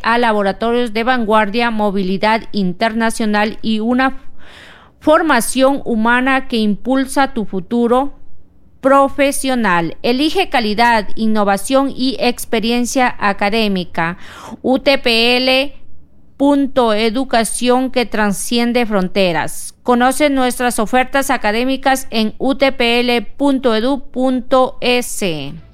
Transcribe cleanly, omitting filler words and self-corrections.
a laboratorios de vanguardia, movilidad internacional y una formación humana que impulsa tu futuro profesional. Elige calidad, innovación y experiencia académica. UTPL.educación que trasciende fronteras. Conoce nuestras ofertas académicas en utpl.edu.es.